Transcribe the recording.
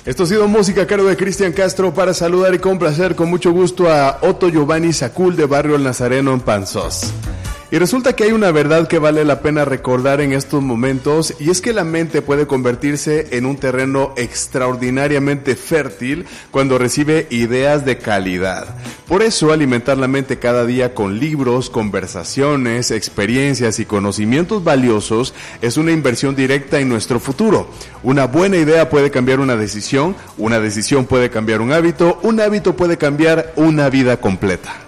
Esto ha sido música a cargo de Cristian Castro para saludar y complacer con mucho gusto a Otto Giovanni Sacul de Barrio El Nazareno en Panzós. Y resulta que hay una verdad que vale la pena recordar en estos momentos, y es que la mente puede convertirse en un terreno extraordinariamente fértil cuando recibe ideas de calidad. Por eso, alimentar la mente cada día con libros, conversaciones, experiencias y conocimientos valiosos es una inversión directa en nuestro futuro. Una buena idea puede cambiar una decisión puede cambiar un hábito puede cambiar una vida completa.